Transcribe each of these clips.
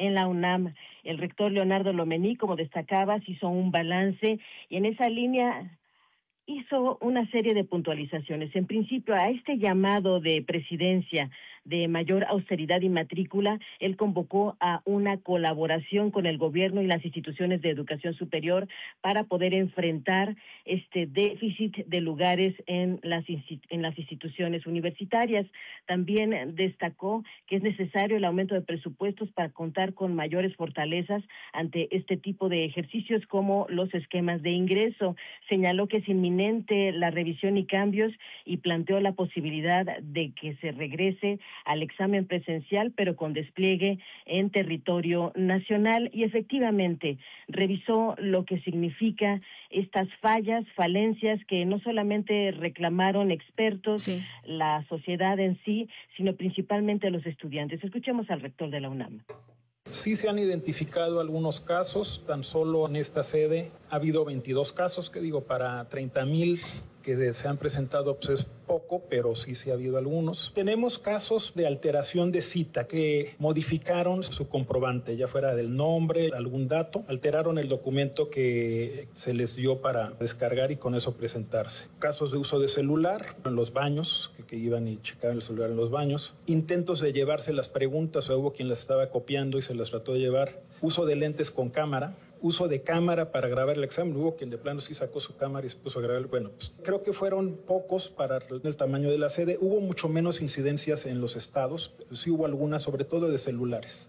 en la UNAM. El rector Leonardo Lomelí, como destacabas, hizo un balance y en esa línea hizo una serie de puntualizaciones. En principio, a este llamado de presidencia de mayor austeridad y matrícula, él convocó a una colaboración con el gobierno y las instituciones de educación superior para poder enfrentar este déficit de lugares en las instituciones universitarias. También destacó que es necesario el aumento de presupuestos para contar con mayores fortalezas ante este tipo de ejercicios como los esquemas de ingreso. Señaló que es inminente la revisión y cambios y planteó la posibilidad de que se regrese al examen presencial, pero con despliegue en territorio nacional, y efectivamente revisó lo que significa estas falencias que no solamente reclamaron expertos, Sí. la sociedad en sí, sino principalmente los estudiantes. Escuchemos al rector de la UNAM. Sí se han identificado algunos casos, tan solo en esta sede ha habido 22 casos, que digo, para 30,000 que se han presentado, pues es poco, pero sí ha habido algunos. Tenemos casos de alteración de cita que modificaron su comprobante, ya fuera del nombre, algún dato, alteraron el documento que se les dio para descargar y con eso presentarse. Casos de uso de celular en los baños, que iban y checaban el celular en los baños. Intentos de llevarse las preguntas, o hubo quien las estaba copiando y se las trató de llevar. Uso de lentes con cámara. Uso de cámara para grabar el examen. Hubo quien de plano sí sacó su cámara y se puso a grabar. Bueno, pues creo que fueron pocos para el tamaño de la sede. Hubo mucho menos incidencias en los estados, pero sí hubo algunas, sobre todo de celulares.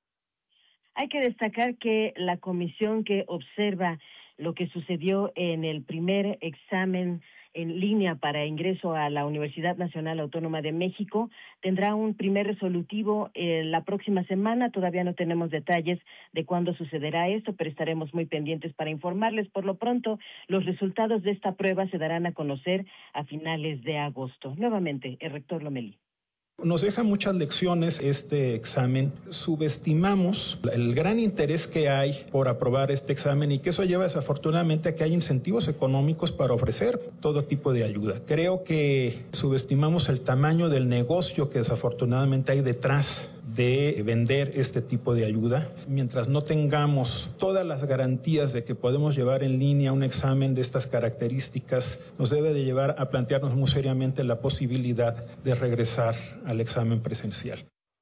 Hay que destacar que la comisión que observa lo que sucedió en el primer examen en línea para ingreso a la Universidad Nacional Autónoma de México tendrá un primer resolutivo la próxima semana. Todavía no tenemos detalles de cuándo sucederá esto, pero estaremos muy pendientes para informarles. Por lo pronto, los resultados de esta prueba se darán a conocer a finales de agosto. Nuevamente, el rector Lomelí. Nos deja muchas lecciones este examen. Subestimamos el gran interés que hay por aprobar este examen y que eso lleva desafortunadamente a que hay incentivos económicos para ofrecer todo tipo de ayuda. Creo que subestimamos el tamaño del negocio que desafortunadamente hay detrás de vender este tipo de ayuda. Mientras no tengamos todas las garantías de que podemos llevar en línea un examen de estas características, nos debe de llevar a plantearnos muy seriamente la posibilidad de regresar al examen presencial.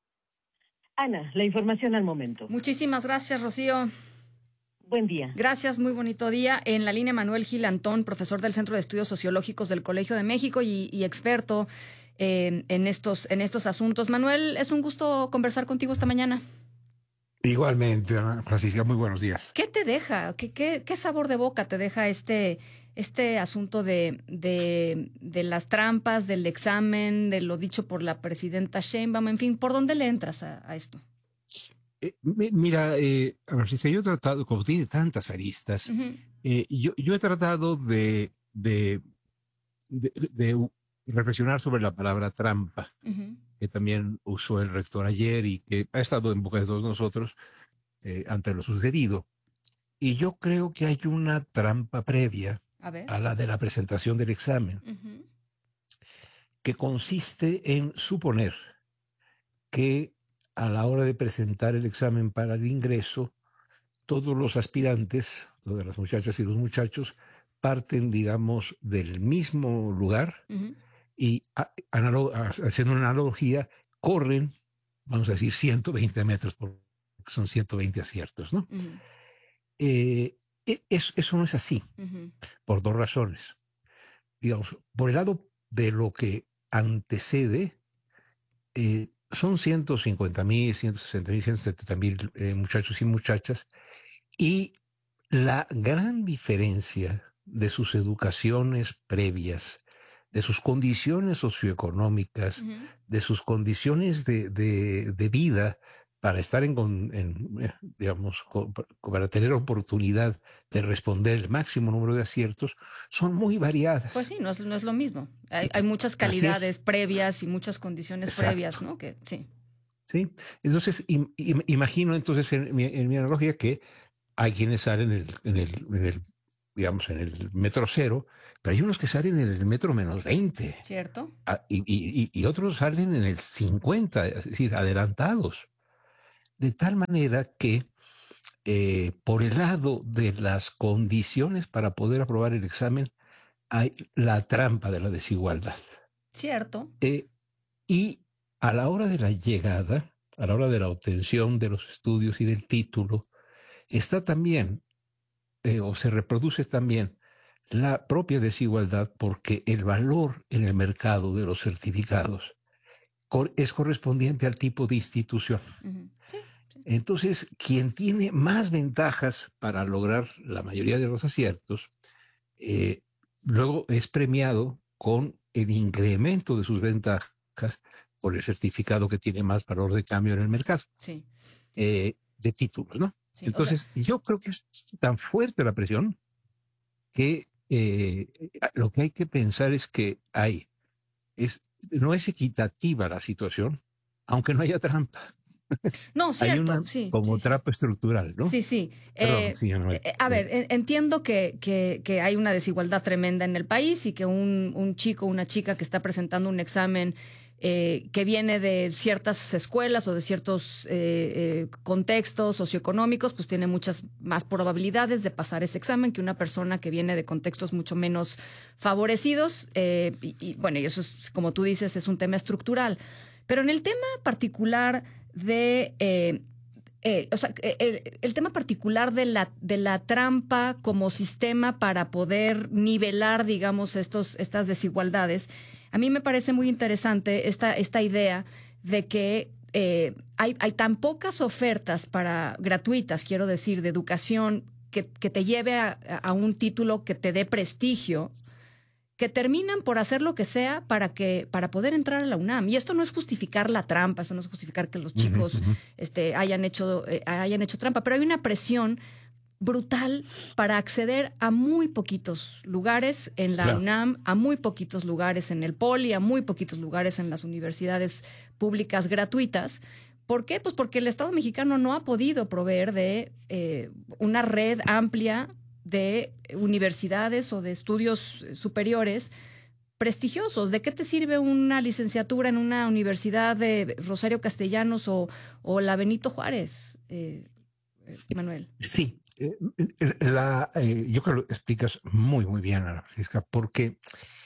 Ana, la información al momento. Muchísimas gracias, Rocío. Buen día. Gracias, muy bonito día. En la línea Manuel Gil Antón, profesor del Centro de Estudios Sociológicos del Colegio de México y experto en estos asuntos. Manuel, es un gusto conversar contigo esta mañana. Igualmente, Francisca, muy buenos días. ¿Qué te deja? ¿Qué sabor de boca te deja este asunto de las trampas, del examen, de lo dicho por la presidenta Sheinbaum? En fin, ¿por dónde le entras a esto? Mira, Francisca, yo he tratado, como tiene tantas aristas, Uh-huh. yo he tratado de reflexionar sobre la palabra trampa, Uh-huh. que también usó el rector ayer y que ha estado en boca de todos nosotros ante lo sucedido. Y yo creo que hay una trampa previa a la de la presentación del examen, Uh-huh. que consiste en suponer que a la hora de presentar el examen para el ingreso, todos los aspirantes, todas las muchachas y los muchachos, parten, digamos, del mismo lugar. Uh-huh. Y haciendo una analogía, corren, vamos a decir, 120 metros, porque son 120 aciertos, ¿no? Uh-huh. Eso no es así, uh-huh, por dos razones. Digamos, por el lado de lo que antecede, son 150,000, 160,000, 170,000 muchachos y muchachas, y la gran diferencia de sus educaciones previas, de sus condiciones socioeconómicas, uh-huh, de sus condiciones de vida para estar digamos, para tener oportunidad de responder el máximo número de aciertos, son muy variadas. Pues sí, no es lo mismo. Hay muchas calidades previas y muchas condiciones Exacto. Previas, ¿no? Que sí. Sí, entonces imagino entonces en mi analogía que hay quienes salen en el digamos, en el metro cero, pero hay unos que salen en el metro menos 20. ¿Cierto? Y otros salen en el 50, es decir, adelantados. de tal manera que por el lado de las condiciones para poder aprobar el examen hay la trampa de la desigualdad. Cierto. Y a la hora de la llegada, a la hora de la obtención de los estudios y del título, está también, o se reproduce también, la propia desigualdad, porque el valor en el mercado de los certificados es correspondiente al tipo de institución. Uh-huh. Sí, sí. Entonces, quien tiene más ventajas para lograr la mayoría de los aciertos, luego es premiado con el incremento de sus ventajas por el certificado que tiene más valor de cambio en el mercado, sí. De títulos, ¿no? Sí, entonces, yo creo que es tan fuerte la presión que lo que hay que pensar es que no es equitativa la situación, aunque no haya trampa. No, cierto, hay una sí. Como trampa estructural, ¿no? Sí, sí. A ver, entiendo que hay una desigualdad tremenda en el país y que un chico o una chica que está presentando un examen que viene de ciertas escuelas o de ciertos contextos socioeconómicos, pues tiene muchas más probabilidades de pasar ese examen que una persona que viene de contextos mucho menos favorecidos. Bueno, y eso es, como tú dices, es un tema estructural. Pero en el tema particular el tema particular de la trampa como sistema para poder nivelar, digamos, estas desigualdades, a mí me parece muy interesante esta idea de que hay tan pocas ofertas gratuitas, quiero decir, de educación que te lleve a un título que te dé prestigio, que terminan por hacer lo que sea para poder entrar a la UNAM. Y esto no es justificar la trampa, esto no es justificar que los chicos hayan hecho trampa, pero hay una presión brutal para acceder a muy poquitos lugares en la UNAM, a muy poquitos lugares en el Poli, a muy poquitos lugares en las universidades públicas gratuitas. ¿Por qué? Pues porque el Estado mexicano no ha podido proveer de una red amplia de universidades o de estudios superiores prestigiosos. ¿De qué te sirve una licenciatura en una universidad de Rosario Castellanos o la Benito Juárez, Manuel? Sí, yo creo que lo explicas muy, muy bien, Ana Francisca, porque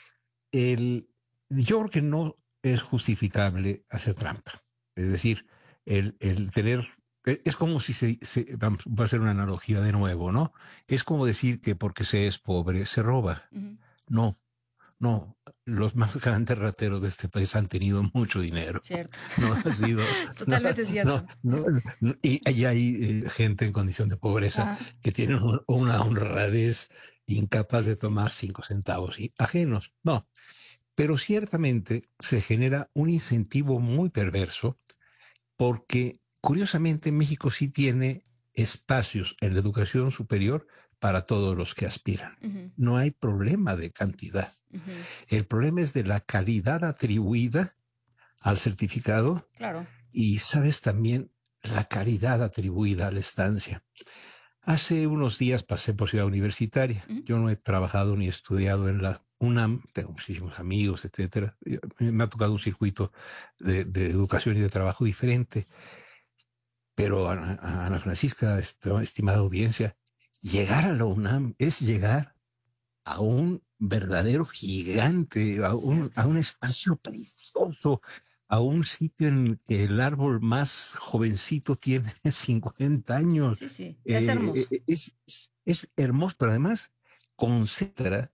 yo creo que no es justificable hacer trampa. Es decir, el tener... Es como si voy a hacer una analogía de nuevo, ¿no? Es como decir que porque se es pobre se roba. Uh-huh. No. Los más grandes rateros de este país han tenido mucho dinero. Cierto. No ha sido... Totalmente cierto. Y hay gente en condición de pobreza que tiene una honradez incapaz de tomar 5 centavos ajenos. No. Pero ciertamente se genera un incentivo muy perverso porque curiosamente, México sí tiene espacios en la educación superior para todos los que aspiran. Uh-huh. No hay problema de cantidad. Uh-huh. El problema es de la calidad atribuida al certificado. Claro. Y, sabes, también la calidad atribuida a la estancia. Hace unos días pasé por Ciudad Universitaria. Uh-huh. Yo no he trabajado ni estudiado en la UNAM, tengo muchísimos amigos, etcétera. Me ha tocado un circuito de educación y de trabajo diferente. Pero Ana Francisca, estimada audiencia, llegar a la UNAM es llegar a un verdadero gigante, a un espacio precioso, a un sitio en que el árbol más jovencito tiene 50 años. Sí, es hermoso. Es hermoso, pero además concentra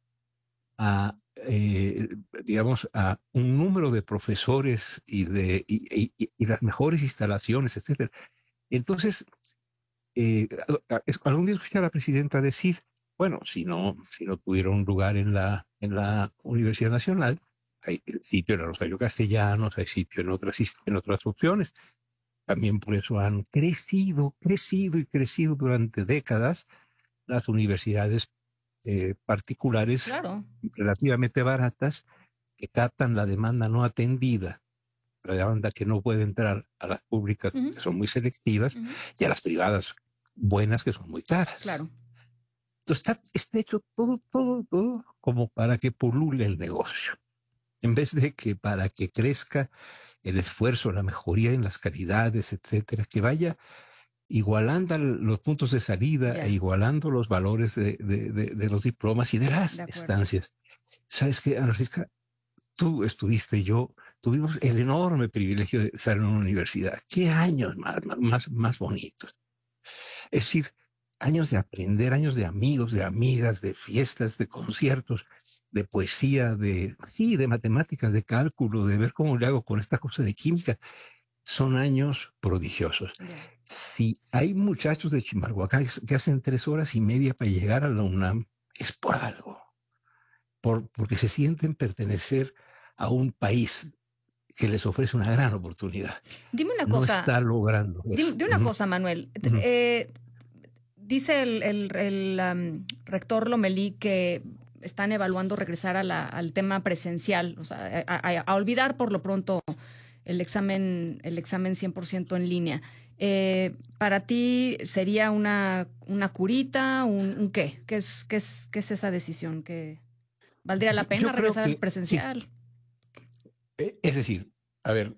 digamos, a un número de profesores y las mejores instalaciones, etcétera. Entonces, algún día escuché a la presidenta decir, bueno, si no tuviera un lugar en la Universidad Nacional, hay sitio en la Rosario Castellanos, hay sitio en otras opciones. También por eso han crecido durante décadas las universidades particulares, claro, relativamente baratas, que captan la demanda no atendida, la demanda que no puede entrar a las públicas, uh-huh, que son muy selectivas, uh-huh, y a las privadas buenas, que son muy caras. Claro. Entonces está hecho todo como para que pulule el negocio, en vez de que para que crezca el esfuerzo, la mejoría en las calidades, etcétera, que vaya igualando los puntos de salida e igualando los valores de los diplomas y de las estancias. ¿Sabes qué, Ana Francisca? Tú estuviste, yo tuvimos el enorme privilegio de estar en una universidad. ¡Qué años más bonitos! Es decir, años de aprender, años de amigos, de amigas, de fiestas, de conciertos, de poesía, de matemáticas, de cálculo, de ver cómo le hago con esta cosa de química. Son años prodigiosos. Si hay muchachos de Chimalhuacán que hacen 3 horas y media para llegar a la UNAM, es por algo. Porque se sienten pertenecer a un país que les ofrece una gran oportunidad. Dime una cosa. No está logrando eso. Dime una cosa, Manuel. Dice el rector Lomelí que están evaluando regresar al tema presencial, o sea, a olvidar por lo pronto el examen 100% en línea. ¿Para ti sería una curita, un qué? ¿Qué es esa decisión? ¿Que valdría la pena regresar al presencial? Sí. Es decir, a ver,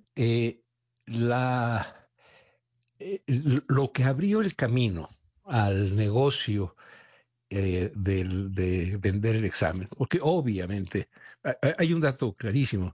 lo que abrió el camino al negocio de vender el examen, porque obviamente hay un dato clarísimo,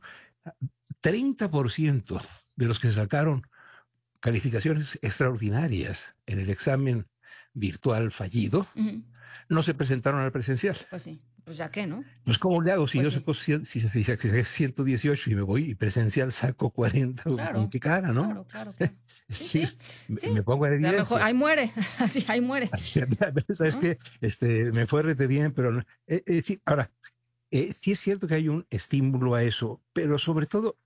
30% de los que sacaron calificaciones extraordinarias en el examen virtual fallido, no se presentaron al presencial. Pues sí, pues ya qué, ¿no? Pues ¿cómo le hago si pues yo saco si 118 y me voy y presencial saco 40? Claro, ¿con qué cara, no? Claro. Sí. Me pongo en evidencia. Mejor, ahí muere, así, ahí muere. ¿Sabes qué? Me fue rete bien, pero sí, ahora, sí es cierto que hay un estímulo a eso, pero sobre todo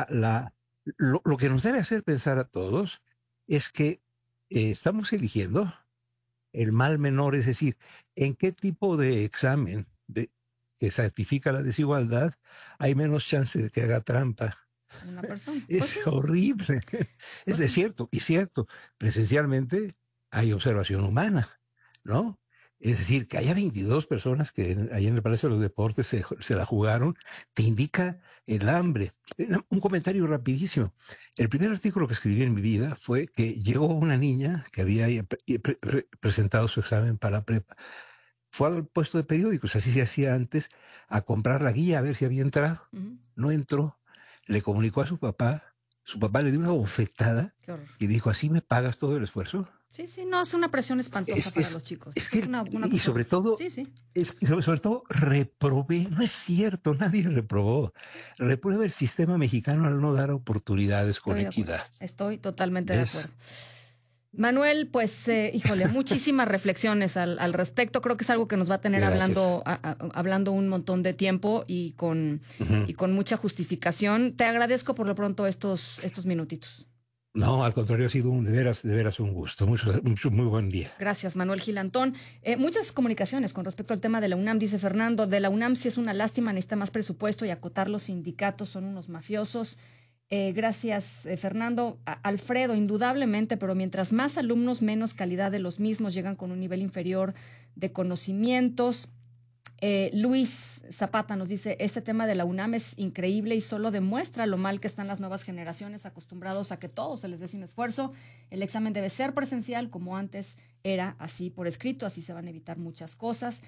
lo que nos debe hacer pensar a todos es que estamos eligiendo el mal menor, es decir, en qué tipo de examen que certifica la desigualdad hay menos chance de que haga trampa. Una persona. Es horrible. Es cierto, presencialmente hay observación humana, ¿no? Es decir, que haya 22 personas que ahí en el Palacio de los Deportes se la jugaron, te indica el hambre. Un comentario rapidísimo. El primer artículo que escribí en mi vida fue que llegó una niña que había presentado su examen para la prepa. Fue al puesto de periódicos, así se hacía antes, a comprar la guía a ver si había entrado. No entró. Le comunicó a su papá le dio una bofetada y dijo, ¿así me pagas todo el esfuerzo? Sí, no, es una presión espantosa para los chicos. Y sobre todo, sobre todo, reprobé. No es cierto, nadie reprobó. Reprueba el sistema mexicano al no dar oportunidades con equidad. Estoy totalmente de acuerdo. Manuel, pues, híjole, muchísimas reflexiones al respecto. Creo que es algo que nos va a tener hablando un montón de tiempo y con mucha justificación. Te agradezco por lo pronto estos minutitos. No, al contrario, ha sido de veras un gusto. Muy buen día. Gracias, Manuel Gilantón. Muchas comunicaciones con respecto al tema de la UNAM, dice Fernando. De la UNAM sí es una lástima, necesita más presupuesto y acotar los sindicatos, son unos mafiosos. Gracias, Fernando. Alfredo, indudablemente, pero mientras más alumnos, menos calidad de los mismos, llegan con un nivel inferior de conocimientos. Luis Zapata nos dice, este tema de la UNAM es increíble y solo demuestra lo mal que están las nuevas generaciones acostumbrados a que todo se les dé sin esfuerzo. El examen debe ser presencial como antes era, así por escrito, así se van a evitar muchas cosas.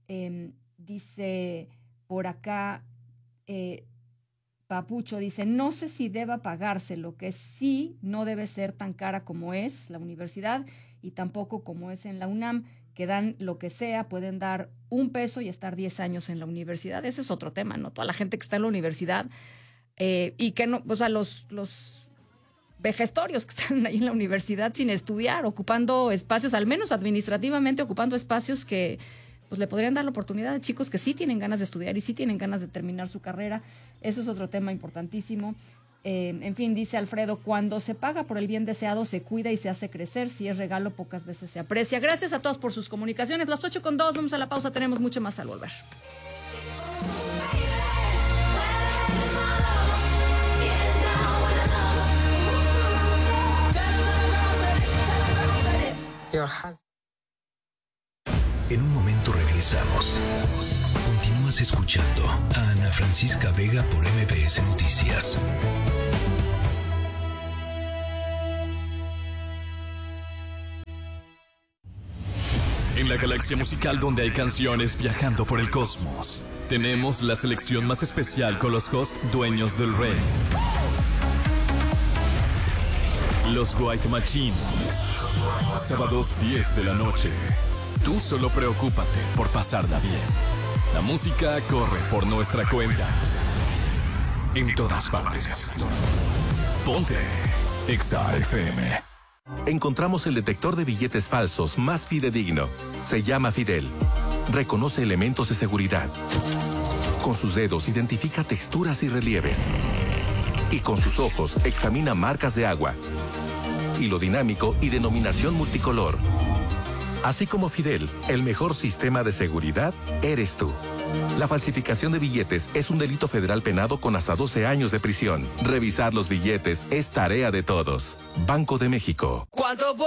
Dice por acá Papucho, dice, no sé si deba pagarse, lo que sí no debe ser tan cara como es la universidad y tampoco como es en la UNAM, que dan lo que sea, pueden dar $1 y estar 10 años en la universidad. Ese es otro tema, ¿no? Toda la gente que está en la universidad y que no, o sea, los vejestorios que están ahí en la universidad sin estudiar, ocupando espacios, al menos administrativamente, ocupando espacios que pues le podrían dar la oportunidad a chicos que sí tienen ganas de estudiar y sí tienen ganas de terminar su carrera. Eso es otro tema importantísimo. En fin, dice Alfredo, cuando se paga por el bien deseado, se cuida y se hace crecer. Si es regalo, pocas veces se aprecia. Gracias a todos por sus comunicaciones. Las 8:02, vamos a la pausa, tenemos mucho más al volver. En un momento regresamos. Continúas escuchando a Ana Francisca Vega por MBS Noticias. En la galaxia musical donde hay canciones viajando por el cosmos, tenemos la selección más especial con los hosts dueños del rey. Los White Machine. Sábados 10 de la noche. Tú solo preocúpate por pasarla bien. La música corre por nuestra cuenta. En todas partes. Ponte Exa FM. Encontramos el detector de billetes falsos más fidedigno. Se llama Fidel. Reconoce elementos de seguridad. Con sus dedos identifica texturas y relieves. Y con sus ojos examina marcas de agua, hilo dinámico y denominación multicolor. Así como Fidel, el mejor sistema de seguridad eres tú. La falsificación de billetes es un delito federal penado con hasta 12 años de prisión. Revisar los billetes es tarea de todos. Banco de México.